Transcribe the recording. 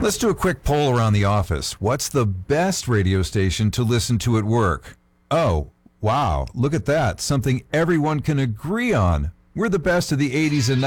Let's do a quick poll around the office. What's the best radio station to listen to at work? Oh, wow, look at that. Something everyone can agree on. We're the best of the 80s and